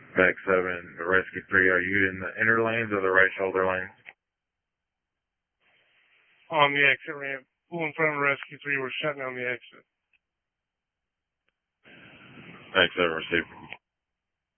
Back 7, the Rescue 3, are you in the inner lanes or the right shoulder lanes? On the exit ramp. Full in front of Rescue 3, we're shutting down the exit. Back 7, receiver.